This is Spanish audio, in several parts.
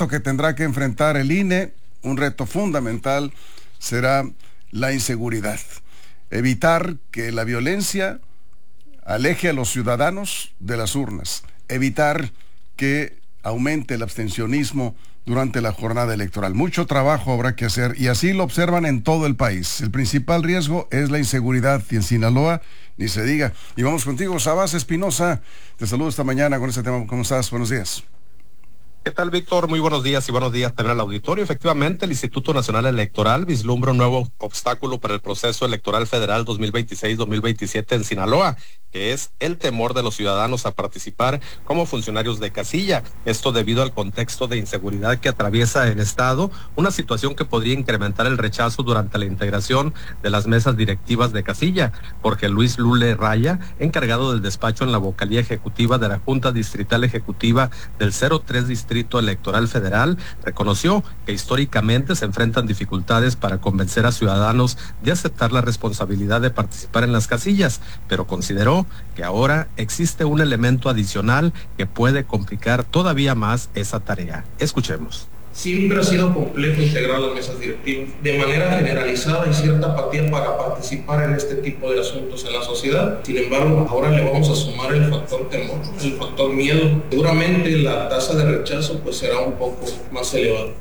reto que tendrá que enfrentar el INE, un reto fundamental, será la inseguridad. Evitar que la violencia aleje a los ciudadanos de las urnas. Evitar que aumente el abstencionismo durante la jornada electoral. Mucho trabajo habrá que hacer y así lo observan en todo el país. El principal riesgo es la inseguridad y en Sinaloa ni se diga. Y vamos contigo, Sabas Espinosa. Te saludo esta mañana con este tema. ¿Cómo estás? Buenos días. ¿Qué tal, Víctor? Muy buenos días y buenos días también al auditorio. Efectivamente, el Instituto Nacional Electoral vislumbra un nuevo obstáculo para el proceso electoral federal 2026-2027 en Sinaloa, que es el temor de los ciudadanos a participar como funcionarios de casilla. Esto debido al contexto de inseguridad que atraviesa el Estado, una situación que podría incrementar el rechazo durante la integración de las mesas directivas de casilla. Jorge Luis Lule Raya, encargado del despacho en la vocalía ejecutiva de la Junta Distrital Ejecutiva del 03 Distrito Electoral Federal, reconoció que históricamente se enfrentan dificultades para convencer a ciudadanos de aceptar la responsabilidad de participar en las casillas, pero consideró que ahora existe un elemento adicional que puede complicar todavía más esa tarea. Escuchemos. Siempre ha sido complejo integrar las mesas directivas. De manera generalizada hay cierta apatía para participar en este tipo de asuntos en la sociedad. Sin embargo, ahora le vamos a sumar el factor temor, el factor miedo. Seguramente la tasa de rechazo pues será un poco más elevada.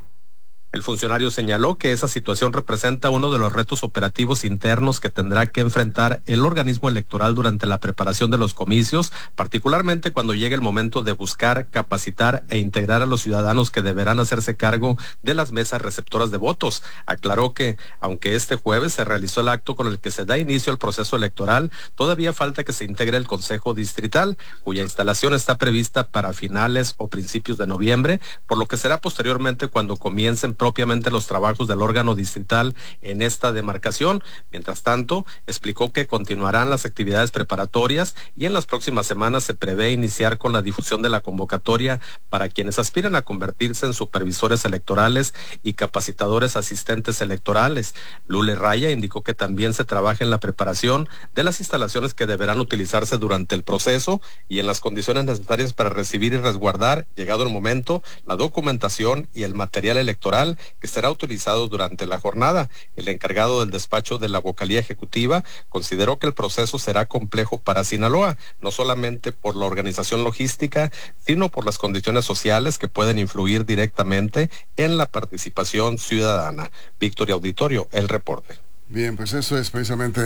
El funcionario señaló que esa situación representa uno de los retos operativos internos que tendrá que enfrentar el organismo electoral durante la preparación de los comicios, particularmente cuando llegue el momento de buscar, capacitar e integrar a los ciudadanos que deberán hacerse cargo de las mesas receptoras de votos. Aclaró que, aunque este jueves se realizó el acto con el que se da inicio al proceso electoral, todavía falta que se integre el Consejo Distrital, cuya instalación está prevista para finales o principios de noviembre, por lo que será posteriormente cuando comiencen propiamente los trabajos del órgano distrital en esta demarcación. Mientras tanto, explicó que continuarán las actividades preparatorias y en las próximas semanas se prevé iniciar con la difusión de la convocatoria para quienes aspiran a convertirse en supervisores electorales y capacitadores asistentes electorales. Lule Raya indicó que también se trabaja en la preparación de las instalaciones que deberán utilizarse durante el proceso y en las condiciones necesarias para recibir y resguardar, llegado el momento, la documentación y el material electoral que será utilizado durante la jornada. El encargado del despacho de la vocalía ejecutiva consideró que el proceso será complejo para Sinaloa, no solamente por la organización logística, sino por las condiciones sociales que pueden influir directamente en la participación ciudadana. Víctor y auditorio, el reporte. Bien, pues eso es precisamente,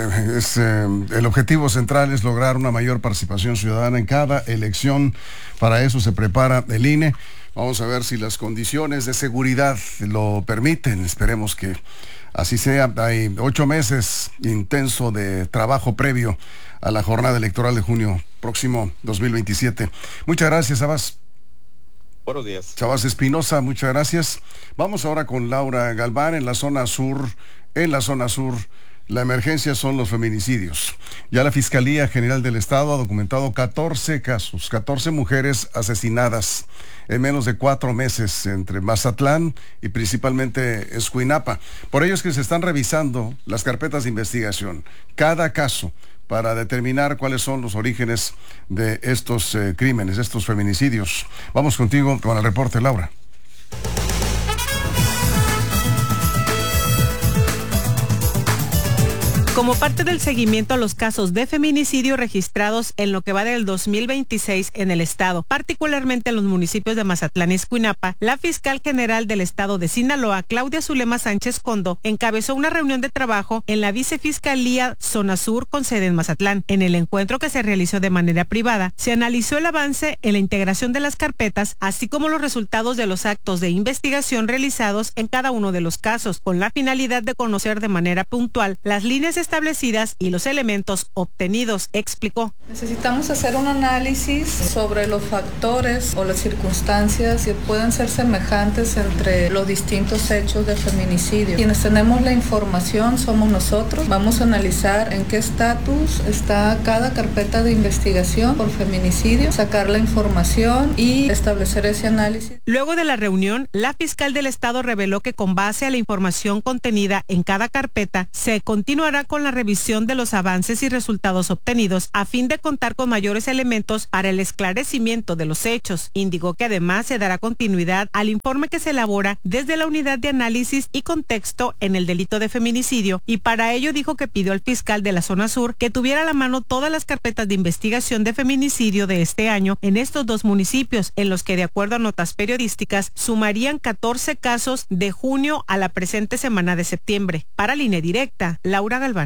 el objetivo central es lograr una mayor participación ciudadana en cada elección. Para eso se prepara el INE. Vamos a ver si las condiciones de seguridad lo permiten. Esperemos que así sea. Hay 8 meses intenso de trabajo previo a la jornada electoral de junio próximo 2027. Muchas gracias, Sabas. Buenos días. Sabas Espinosa, muchas gracias. Vamos ahora con Laura Galván en la zona sur. En la zona sur, la emergencia son los feminicidios. Ya la Fiscalía General del Estado ha documentado 14 casos, 14 mujeres asesinadas en menos de 4 meses entre Mazatlán y principalmente Escuinapa. Por ello es que se están revisando las carpetas de investigación, cada caso, para determinar cuáles son los orígenes de estos crímenes, estos feminicidios. Vamos contigo con el reporte, Laura. Como parte del seguimiento a los casos de feminicidio registrados en lo que va del 2026 en el estado, particularmente en los municipios de Mazatlán y Escuinapa, la fiscal general del estado de Sinaloa, Claudia Zulema Sánchez Condo, encabezó una reunión de trabajo en la Vicefiscalía Zona Sur con sede en Mazatlán. En el encuentro, que se realizó de manera privada, se analizó el avance en la integración de las carpetas, así como los resultados de los actos de investigación realizados en cada uno de los casos, con la finalidad de conocer de manera puntual las líneas establecidas y los elementos obtenidos, explicó. Necesitamos hacer un análisis sobre los factores o las circunstancias que pueden ser semejantes entre los distintos hechos de feminicidio. Quienes tenemos la información somos nosotros. Vamos a analizar en qué estatus está cada carpeta de investigación por feminicidio, sacar la información y establecer ese análisis. Luego de la reunión, la fiscal del estado reveló que con base a la información contenida en cada carpeta, se continuará con la revisión de los avances y resultados obtenidos a fin de contar con mayores elementos para el esclarecimiento de los hechos. Indicó que además se dará continuidad al informe que se elabora desde la Unidad de Análisis y Contexto en el delito de feminicidio, y para ello dijo que pidió al fiscal de la zona sur que tuviera a la mano todas las carpetas de investigación de feminicidio de este año en estos dos municipios, en los que, de acuerdo a notas periodísticas, sumarían 14 casos de junio a la presente semana de septiembre. Para Línea Directa, Laura Galván.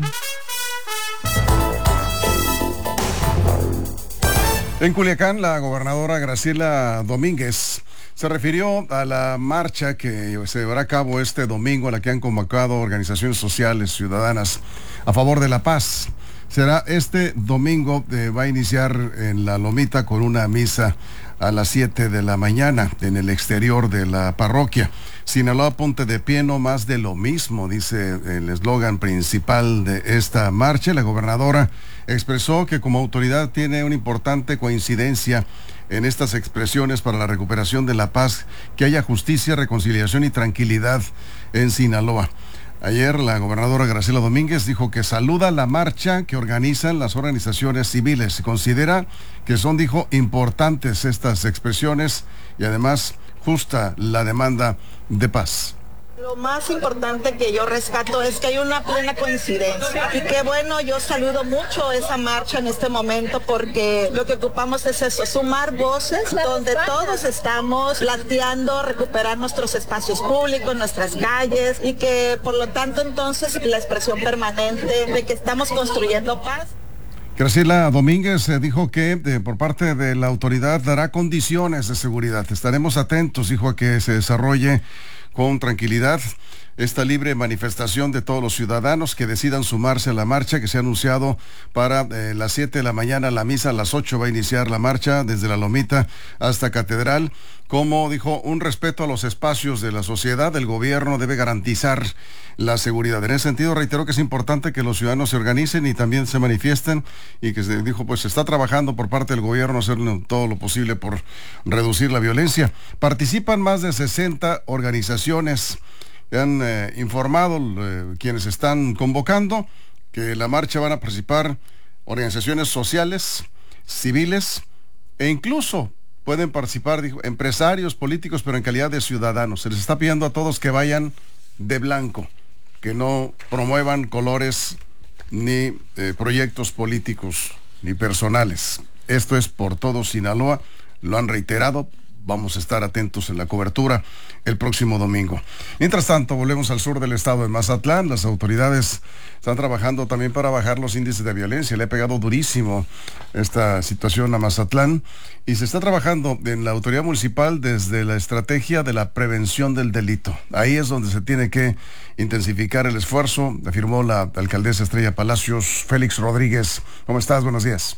En Culiacán, la gobernadora Graciela Domínguez se refirió a la marcha que se llevará a cabo este domingo, a la que han convocado organizaciones sociales ciudadanas a favor de la paz. Será este domingo, va a iniciar en La Lomita con una misa a las 7 de la mañana en el exterior de la parroquia. Sinaloa, ponte de pie, no más de lo mismo, dice el eslogan principal de esta marcha. La gobernadora expresó que como autoridad tiene una importante coincidencia en estas expresiones para la recuperación de la paz, que haya justicia, reconciliación y tranquilidad en Sinaloa. Ayer la gobernadora Graciela Domínguez dijo que saluda la marcha que organizan las organizaciones civiles y considera que son, dijo, importantes estas expresiones y además justa la demanda de paz. Lo más importante que yo rescato es que hay una plena coincidencia y que bueno, yo saludo mucho esa marcha en este momento porque lo que ocupamos es eso, sumar voces donde todos estamos planteando recuperar nuestros espacios públicos, nuestras calles y que por lo tanto entonces la expresión permanente de que estamos construyendo paz. Graciela Domínguez dijo que por parte de la autoridad dará condiciones de seguridad. Estaremos atentos, dijo, a que se desarrolle con tranquilidad esta libre manifestación de todos los ciudadanos que decidan sumarse a la marcha que se ha anunciado para las 7 de la mañana. La misa a las 8 va a iniciar la marcha desde La Lomita hasta Catedral. Como dijo, un respeto a los espacios de la sociedad, el gobierno debe garantizar la seguridad. En ese sentido, reitero que es importante que los ciudadanos se organicen y también se manifiesten, y que se dijo, pues se está trabajando por parte del gobierno hacer todo lo posible por reducir la violencia. Participan más de 60 organizaciones. Han informado quienes están convocando que la marcha van a participar organizaciones sociales, civiles e incluso pueden participar, dijo, empresarios, políticos, pero en calidad de ciudadanos. Se les está pidiendo a todos que vayan de blanco, que no promuevan colores ni proyectos políticos ni personales. Esto es por todo Sinaloa, lo han reiterado. Vamos a estar atentos en la cobertura el próximo domingo. Mientras tanto, volvemos al sur del estado de Mazatlán. Las autoridades están trabajando también para bajar los índices de violencia. Le ha pegado durísimo esta situación a Mazatlán y se está trabajando en la autoridad municipal desde la estrategia de la prevención del delito. Ahí es donde se tiene que intensificar el esfuerzo, afirmó la alcaldesa Estrella Palacios. Félix Rodríguez, ¿cómo estás? Buenos días.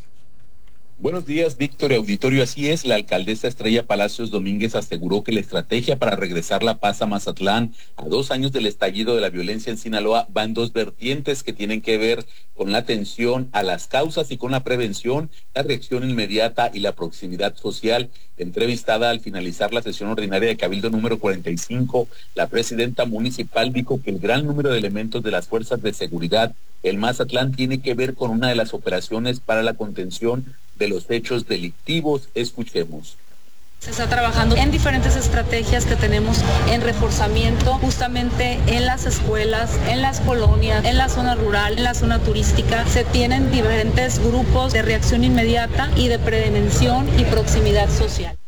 Buenos días, Víctor y auditorio. Así es, la alcaldesa Estrella Palacios Domínguez aseguró que la estrategia para regresar la paz a Mazatlán a 2 años del estallido de la violencia en Sinaloa va en 2 vertientes que tienen que ver con la atención a las causas y con la prevención, la reacción inmediata y la proximidad social. Entrevistada al finalizar la sesión ordinaria de Cabildo número 45, la presidenta municipal dijo que el gran número de elementos de las fuerzas de seguridad en Mazatlán tiene que ver con una de las operaciones para la contención de los hechos delictivos. Escuchemos. Se está trabajando en diferentes estrategias que tenemos en reforzamiento justamente en las escuelas, en las colonias, en la zona rural, en la zona turística. Se tienen diferentes grupos de reacción inmediata y de prevención y proximidad social.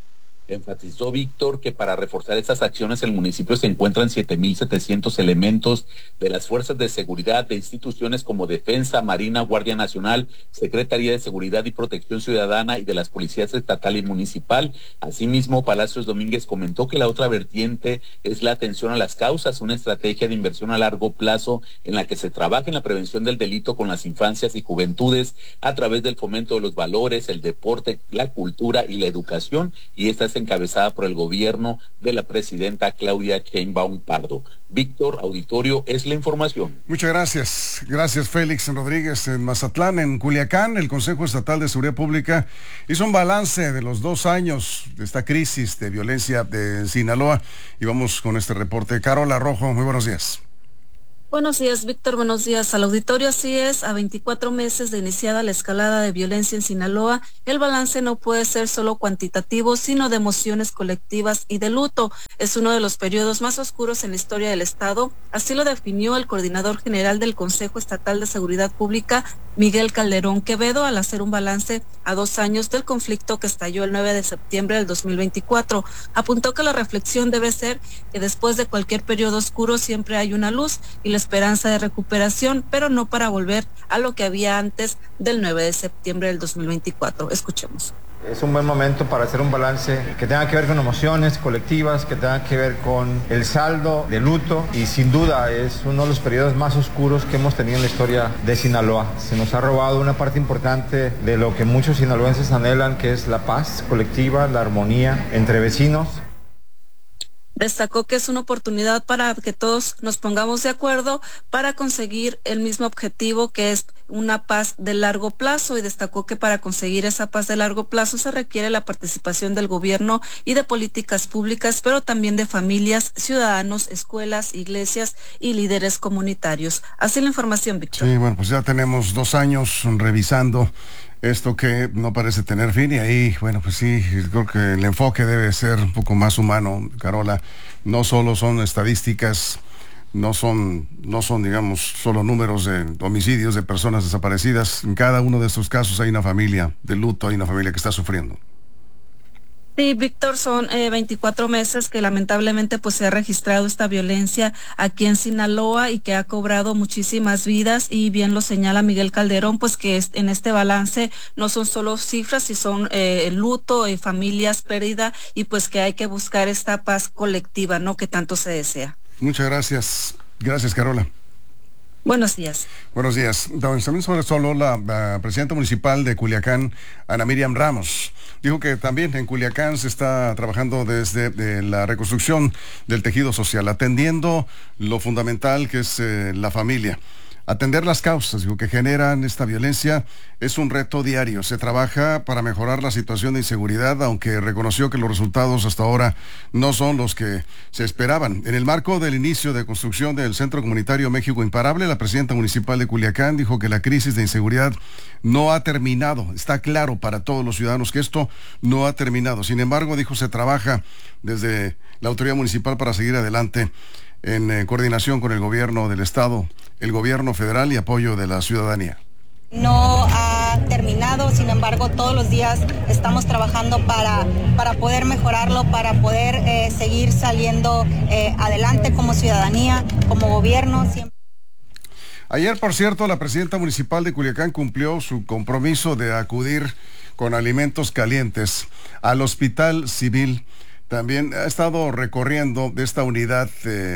Enfatizó Víctor que para reforzar estas acciones el municipio se encuentran 7,700 elementos de las fuerzas de seguridad de instituciones como Defensa, Marina, Guardia Nacional, Secretaría de Seguridad y Protección Ciudadana y de las policías estatal y municipal. Asimismo, Palacios Domínguez comentó que la otra vertiente es la atención a las causas, una estrategia de inversión a largo plazo en la que se trabaja en la prevención del delito con las infancias y juventudes a través del fomento de los valores, el deporte, la cultura y la educación, y esta es encabezada por el gobierno de la presidenta Claudia Sheinbaum Pardo. Víctor, auditorio, es la información. Muchas gracias. Gracias, Félix Rodríguez. En Mazatlán, en Culiacán, el Consejo Estatal de Seguridad Pública hizo un balance de los 2 años de esta crisis de violencia de Sinaloa y vamos con este reporte. Carola Rojo, muy buenos días. Buenos días, Víctor. Buenos días al auditorio. Así es, a 24 meses de iniciada la escalada de violencia en Sinaloa, el balance no puede ser solo cuantitativo, sino de emociones colectivas y de luto. Es uno de los periodos más oscuros en la historia del Estado. Así lo definió el coordinador general del Consejo Estatal de Seguridad Pública, Miguel Calderón Quevedo, al hacer un balance a 2 años del conflicto que estalló el 9 de septiembre del 2024. Apuntó que la reflexión debe ser que después de cualquier periodo oscuro siempre hay una luz y la esperanza de recuperación, pero no para volver a lo que había antes del 9 de septiembre del 2024. Escuchemos. Es un buen momento para hacer un balance que tenga que ver con emociones colectivas, que tenga que ver con el saldo de luto, y sin duda es uno de los periodos más oscuros que hemos tenido en la historia de Sinaloa. Se nos ha robado una parte importante de lo que muchos sinaloenses anhelan, que es la paz colectiva, la armonía entre vecinos. Destacó que es una oportunidad para que todos nos pongamos de acuerdo para conseguir el mismo objetivo, que es una paz de largo plazo, y destacó que para conseguir esa paz de largo plazo se requiere la participación del gobierno y de políticas públicas, pero también de familias, ciudadanos, escuelas, iglesias y líderes comunitarios. Así la información, Víctor. Sí, bueno, pues ya tenemos 2 años revisando esto que no parece tener fin, y ahí, bueno, pues sí, creo que el enfoque debe ser un poco más humano, Carola. No solo son estadísticas, no son, digamos, solo números de homicidios, de personas desaparecidas. En cada uno de estos casos hay una familia de luto, hay una familia que está sufriendo. Sí, Víctor, son 24 meses que lamentablemente pues se ha registrado esta violencia aquí en Sinaloa y que ha cobrado muchísimas vidas, y bien lo señala Miguel Calderón, pues que en este balance no son solo cifras, y son luto, familias, pérdida, y pues que hay que buscar esta paz colectiva, ¿no?, que tanto se desea. Muchas gracias. Gracias, Carola. Buenos días. Buenos días. También sobre solo la presidenta municipal de Culiacán, Ana Miriam Ramos, dijo que también en Culiacán se está trabajando desde la reconstrucción del tejido social, atendiendo lo fundamental que es la familia. Atender las causas que generan esta violencia es un reto diario. Se trabaja para mejorar la situación de inseguridad, aunque reconoció que los resultados hasta ahora no son los que se esperaban. En el marco del inicio de construcción del Centro Comunitario México Imparable, la presidenta municipal de Culiacán dijo que la crisis de inseguridad no ha terminado. Está claro para todos los ciudadanos que esto no ha terminado. Sin embargo, dijo, se trabaja desde la autoridad municipal para seguir adelante en coordinación con el gobierno del estado, el gobierno federal y apoyo de la ciudadanía. No ha terminado, sin embargo, todos los días estamos trabajando para poder mejorarlo, para poder seguir saliendo adelante como ciudadanía, como gobierno. Ayer, por cierto, la presidenta municipal de Culiacán cumplió su compromiso de acudir con alimentos calientes al Hospital Civil. También ha estado recorriendo de esta unidad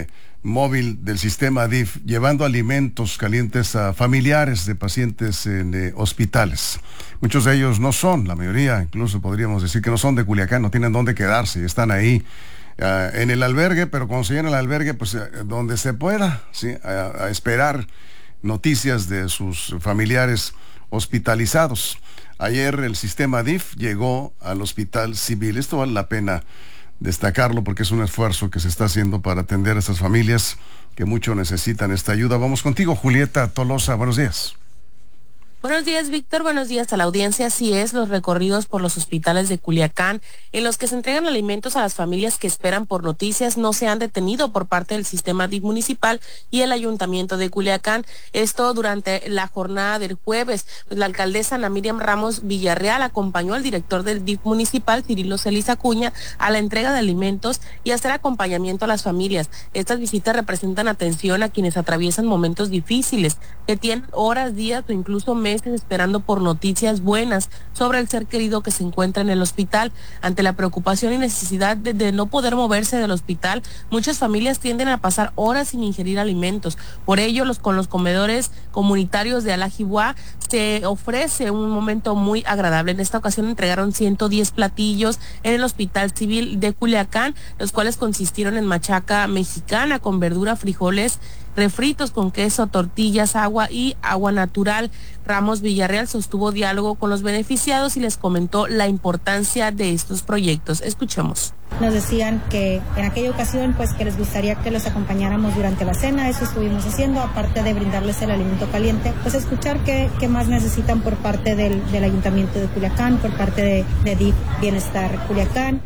móvil del sistema DIF, llevando alimentos calientes a familiares de pacientes en hospitales. Muchos de ellos no son, la mayoría incluso podríamos decir que no son de Culiacán, no tienen dónde quedarse, están ahí en el albergue, pero cuando se llena el albergue, pues donde se pueda, ¿sí?, a esperar noticias de sus familiares hospitalizados. Ayer el sistema DIF llegó al Hospital Civil. Esto vale la pena destacarlo porque es un esfuerzo que se está haciendo para atender a estas familias que mucho necesitan esta ayuda. Vamos contigo, Julieta Tolosa. Buenos días. Buenos días, Víctor. Buenos días a la audiencia. Así es, los recorridos por los hospitales de Culiacán, en los que se entregan alimentos a las familias que esperan por noticias, no se han detenido por parte del sistema DIF municipal y el ayuntamiento de Culiacán. Esto durante la jornada del jueves. La alcaldesa Ana Miriam Ramos Villarreal acompañó al director del DIF municipal, Cirilo Celis Acuña, a la entrega de alimentos y hacer acompañamiento a las familias. Estas visitas representan atención a quienes atraviesan momentos difíciles, que tienen horas, días o incluso meses esperando por noticias buenas sobre el ser querido que se encuentra en el hospital. Ante la preocupación y necesidad de no poder moverse del hospital, muchas familias tienden a pasar horas sin ingerir alimentos. Por ello, con los comedores comunitarios de Alajibuá se ofrece un momento muy agradable. En esta ocasión entregaron 110 platillos en el Hospital Civil de Culiacán, los cuales consistieron en machaca mexicana con verdura, frijoles, refritos con queso, tortillas, agua y agua natural. Ramos Villarreal sostuvo diálogo con los beneficiados y les comentó la importancia de estos proyectos. Escuchemos. Nos decían que en aquella ocasión pues que les gustaría que los acompañáramos durante la cena, eso estuvimos haciendo, aparte de brindarles el alimento caliente, pues escuchar qué más necesitan por parte del Ayuntamiento de Culiacán, por parte de DIF Bienestar Culiacán.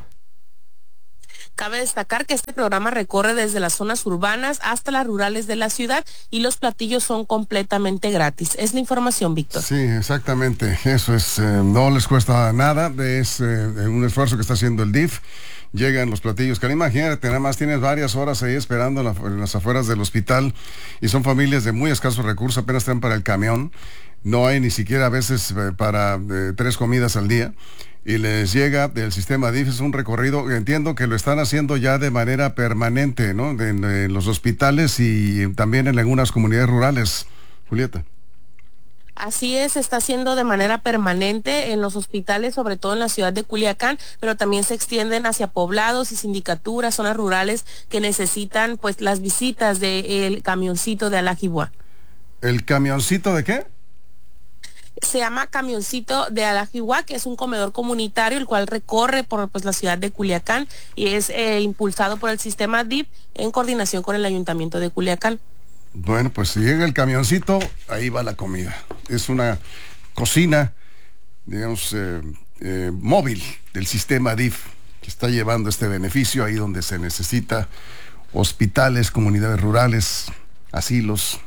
Cabe destacar que este programa recorre desde las zonas urbanas hasta las rurales de la ciudad y los platillos son completamente gratis. Es la información, Víctor. Sí, exactamente. Eso es, no les cuesta nada, es un esfuerzo que está haciendo el DIF. Llegan los platillos, que imagínate, nada más tienes varias horas ahí esperando en las afueras del hospital y son familias de muy escasos recursos, apenas están para el camión. No hay ni siquiera a veces para 3 comidas al día. Y les llega del sistema DIF, es un recorrido, entiendo que lo están haciendo ya de manera permanente, ¿no? En los hospitales y también en algunas comunidades rurales. Julieta. Así es, se está haciendo de manera permanente en los hospitales, sobre todo en la ciudad de Culiacán, pero también se extienden hacia poblados y sindicaturas, zonas rurales que necesitan pues las visitas del camioncito de Alajihuá. ¿El camioncito de qué? Se llama Camioncito de Alajihuá, que es un comedor comunitario, el cual recorre por la ciudad de Culiacán y es impulsado por el sistema DIF en coordinación con el Ayuntamiento de Culiacán. Bueno, pues si llega el camioncito, ahí va la comida. Es una cocina, digamos, móvil del sistema DIF, que está llevando este beneficio ahí donde se necesita, hospitales, comunidades rurales, asilos.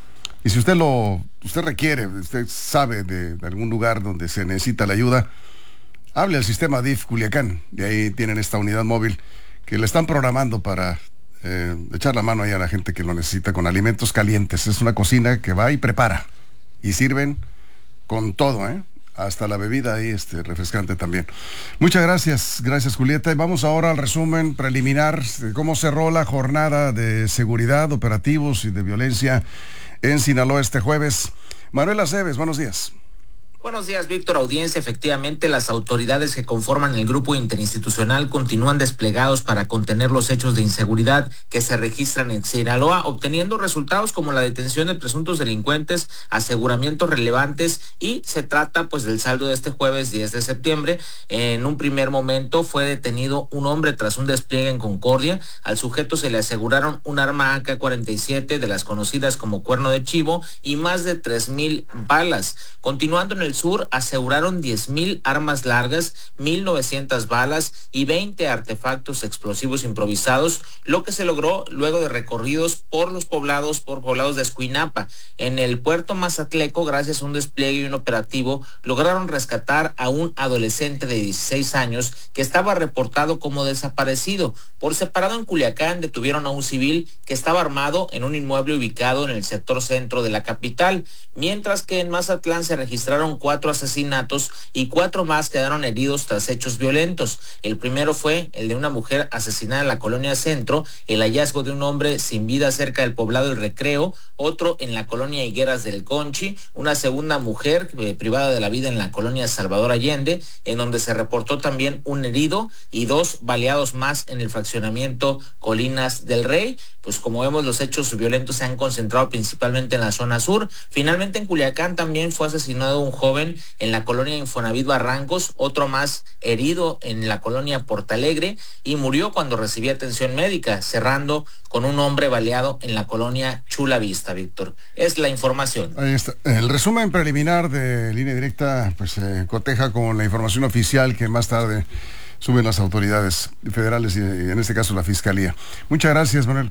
Y si usted requiere, usted sabe de algún lugar donde se necesita la ayuda, hable al sistema DIF Culiacán, y ahí tienen esta unidad móvil que le están programando para echar la mano ahí a la gente que lo necesita con alimentos calientes. Es una cocina que va y prepara, y sirven con todo, hasta la bebida ahí refrescante también. Muchas gracias Julieta, y vamos ahora al resumen preliminar de cómo cerró la jornada de seguridad, operativos y de violencia en Sinaloa este jueves. Manuel Aceves, buenos días. Buenos días, Víctor. Audiencia, efectivamente, las autoridades que conforman el grupo interinstitucional continúan desplegados para contener los hechos de inseguridad que se registran en Sinaloa, obteniendo resultados como la detención de presuntos delincuentes, aseguramientos relevantes, y se trata pues del saldo de este jueves 10 de septiembre. En un primer momento fue detenido un hombre tras un despliegue en Concordia. Al sujeto se le aseguraron un arma AK-47 de las conocidas como cuerno de chivo y más de 3,000 balas. Continuando en el sur, aseguraron 10,000 armas largas, 1,900 balas y 20 artefactos explosivos improvisados, lo que se logró luego de recorridos por poblados de Escuinapa. En el puerto Mazatleco, gracias a un despliegue y un operativo, lograron rescatar a un adolescente de 16 años que estaba reportado como desaparecido. Por separado, en Culiacán detuvieron a un civil que estaba armado en un inmueble ubicado en el sector centro de la capital, mientras que en Mazatlán se registraron 4 asesinatos y 4 más quedaron heridos tras hechos violentos. El primero fue el de una mujer asesinada en la colonia Centro, el hallazgo de un hombre sin vida cerca del poblado El Recreo, otro en la colonia Higueras del Conchi, una segunda mujer privada de la vida en la colonia Salvador Allende, en donde se reportó también un herido, y 2 baleados más en el fraccionamiento Colinas del Rey. Pues como vemos, los hechos violentos se han concentrado principalmente en la zona sur. Finalmente, en Culiacán también fue asesinado un joven en la colonia Infonavit Barrancos, otro más herido en la colonia Portalegre, y murió cuando recibía atención médica, cerrando con un hombre baleado en la colonia Chula Vista, Víctor. Es la información. Ahí está. El resumen preliminar de Línea Directa pues coteja con la información oficial que más tarde suben las autoridades federales y en este caso la Fiscalía. Muchas gracias, Manuel.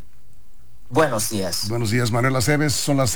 Buenos días. Buenos días, Manuel Aceves. Son las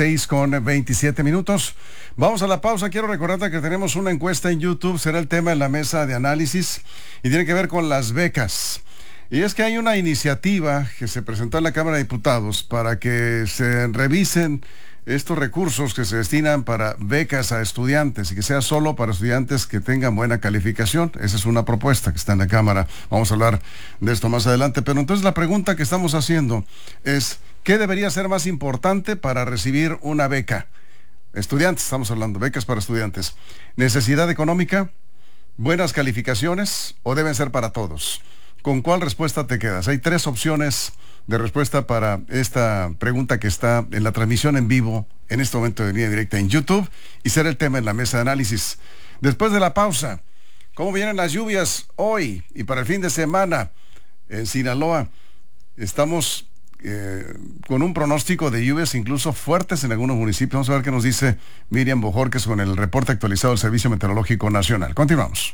6:27. Vamos a la pausa. Quiero recordarte que tenemos una encuesta en YouTube. Será el tema en la mesa de análisis y tiene que ver con las becas. Y es que hay una iniciativa que se presentó en la Cámara de Diputados para que se revisen estos recursos que se destinan para becas a estudiantes y que sea solo para estudiantes que tengan buena calificación. Esa es una propuesta que está en la Cámara. Vamos a hablar de esto más adelante. Pero entonces la pregunta que estamos haciendo es: ¿qué debería ser más importante para recibir una beca? Estudiantes, estamos hablando, becas para estudiantes. ¿Necesidad económica? ¿Buenas calificaciones? ¿O deben ser para todos? ¿Con cuál respuesta te quedas? Hay 3 opciones de respuesta para esta pregunta que está en la transmisión en vivo en este momento de Línea Directa en YouTube y será el tema en la mesa de análisis. Después de la pausa, ¿cómo vienen las lluvias hoy y para el fin de semana en Sinaloa? Estamos con un pronóstico de lluvias incluso fuertes en algunos municipios. Vamos a ver qué nos dice Miriam Bojorquez con el reporte actualizado del Servicio Meteorológico Nacional. Continuamos.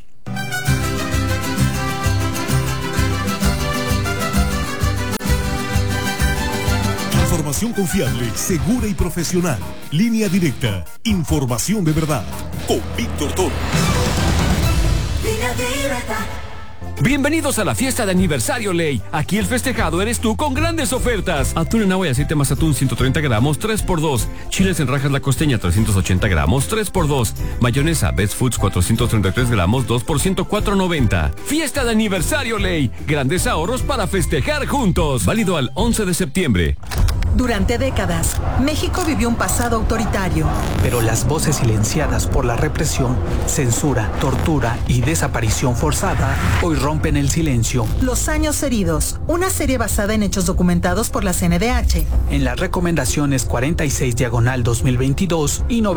Información confiable, segura y profesional. Línea Directa. Información de verdad. Con Víctor Toro. Línea Directa. Bienvenidos a la fiesta de aniversario Ley. Aquí el festejado eres tú con grandes ofertas. Atún en agua y aceite Mazatún 130 gramos, 3x2. Chiles en rajas La Costeña 380 gramos, 3x2. Mayonesa Best Foods 433 gramos, 2 por 104.90. Fiesta de aniversario Ley. Grandes ahorros para festejar juntos. Válido al 11 de septiembre. Durante décadas, México vivió un pasado autoritario. Pero las voces silenciadas por la represión, censura, tortura y desaparición forzada hoy rompen el silencio. Los años heridos, una serie basada en hechos documentados por la CNDH. En las recomendaciones 46/2022 y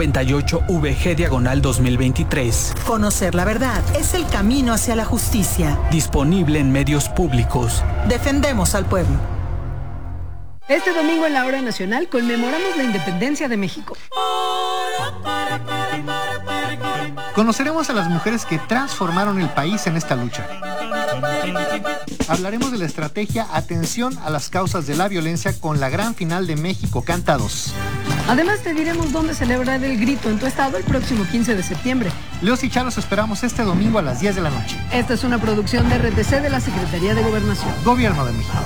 98/VG/2023. Conocer la verdad es el camino hacia la justicia. Disponible en medios públicos. Defendemos al pueblo. Este domingo en la Hora Nacional conmemoramos la independencia de México. Conoceremos a las mujeres que transformaron el país en esta lucha. Hablaremos de la estrategia Atención a las causas de la violencia con la gran final de México Canta 2. Además te diremos dónde celebrar el grito en tu estado el próximo 15 de septiembre. Leos y Charos esperamos este domingo a las 10 de la noche. Esta es una producción de RTC de la Secretaría de Gobernación. Gobierno de México.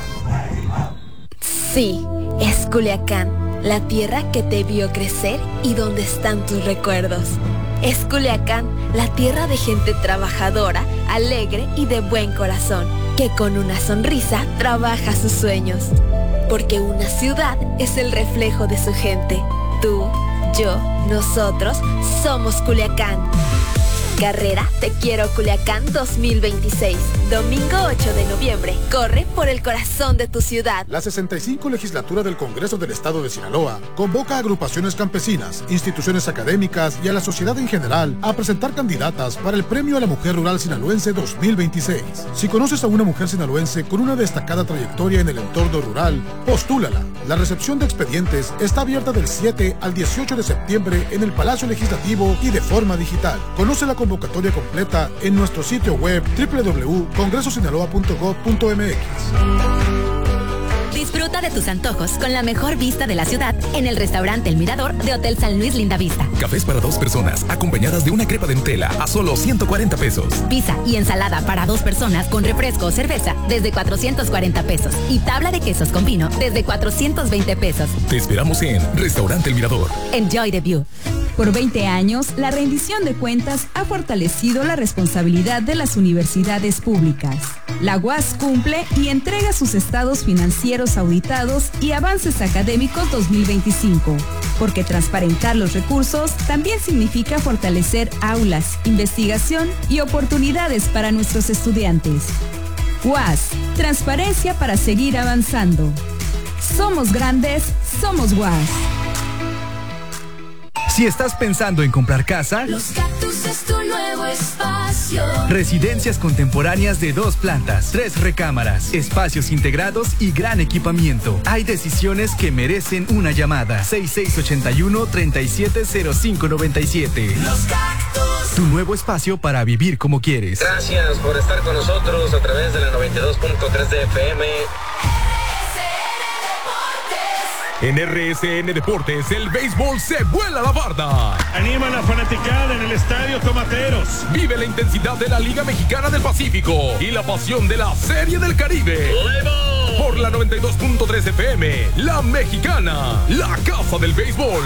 Sí, es Culiacán, la tierra que te vio crecer y donde están tus recuerdos. Es Culiacán, la tierra de gente trabajadora, alegre y de buen corazón, que con una sonrisa trabaja sus sueños. Porque una ciudad es el reflejo de su gente. Tú, yo, nosotros somos Culiacán. Carrera Te Quiero Culiacán 2026. Domingo 8 de noviembre. Corre por el corazón de tu ciudad. La 65 legislatura del Congreso del Estado de Sinaloa convoca a agrupaciones campesinas, instituciones académicas y a la sociedad en general a presentar candidatas para el Premio a la Mujer Rural Sinaloense 2026. Si conoces a una mujer sinaloense con una destacada trayectoria en el entorno rural, postúlala. La recepción de expedientes está abierta del 7 al 18 de septiembre en el Palacio Legislativo y de forma digital. Conoce la convocatoria completa en nuestro sitio web www.congresosinaloa.gov.mx. Disfruta de tus antojos con la mejor vista de la ciudad en el restaurante El Mirador de Hotel San Luis Lindavista. Cafés para 2 personas acompañadas de una crepa de Nutella a solo 140 pesos. Pizza y ensalada para 2 personas con refresco o cerveza desde 440 pesos. Y tabla de quesos con vino desde 420 pesos. Te esperamos en Restaurante El Mirador. Enjoy the view. Por 20 años, la rendición de cuentas ha fortalecido la responsabilidad de las universidades públicas. La UAS cumple y entrega sus estados financieros auditados y avances académicos 2025, porque transparentar los recursos también significa fortalecer aulas, investigación y oportunidades para nuestros estudiantes. UAS, transparencia para seguir avanzando. Somos grandes, somos UAS. Si estás pensando en comprar casa, Los Cactus es tu nuevo espacio. Residencias contemporáneas de 2 plantas, 3 recámaras, espacios integrados y gran equipamiento. Hay decisiones que merecen una llamada. 6681-370597. Los Cactus. Tu nuevo espacio para vivir como quieres. Gracias por estar con nosotros a través de la 92.3 de FM. En RSN Deportes, el béisbol se vuela la barda. Anima a la fanaticada en el Estadio Tomateros. Vive la intensidad de la Liga Mexicana del Pacífico y la pasión de la Serie del Caribe. Por la 92.3 FM, La Mexicana, la casa del béisbol.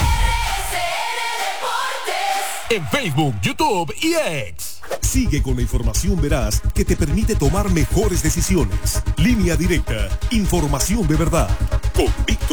En Facebook, YouTube y X. Sigue con la información veraz que te permite tomar mejores decisiones. Línea Directa, información de verdad. Con Víctor